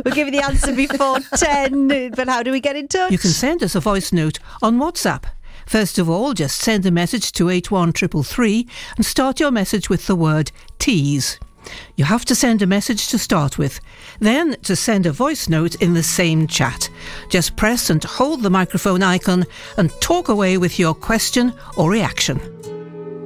We'll give you the answer before 10. But how do we get in touch? You can send us a voice note on WhatsApp. First of all, just send a message to 81333 and start your message with the word tease. You have to send a message to start with. Then, to send a voice note in the same chat, just press and hold the microphone icon and talk away with your question or reaction.